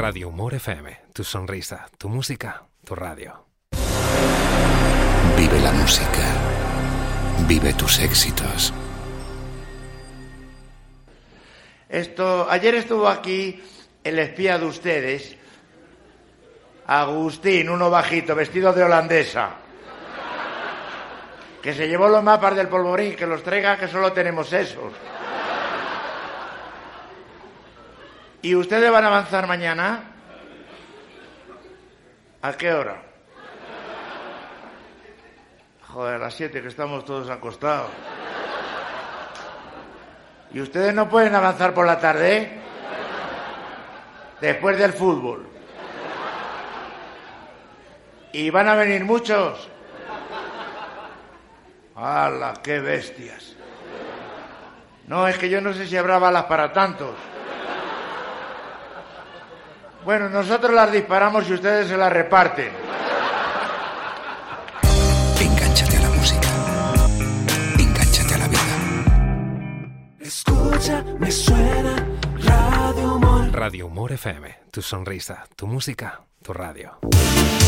Radio Humor FM, tu sonrisa, tu música, tu radio. Vive la música. Vive tus éxitos. Ayer estuvo aquí el espía de ustedes, Agustín, uno bajito, vestido de holandesa, que se llevó los mapas del polvorín, que los traiga, que solo tenemos esos. ¿Y ustedes van a avanzar mañana? ¿A qué hora? Joder, a las 7, que estamos todos acostados. ¿Y ustedes no pueden avanzar por la tarde? Después del fútbol. ¿Y van a venir muchos? ¡Hala, qué bestias! No, es que yo no sé si habrá balas para tantos. Bueno, nosotros las disparamos y ustedes se las reparten. Engánchate a la música. Engánchate a la vida. Escucha, me suena Radio Humor. Radio Humor FM, tu sonrisa, tu música, tu radio.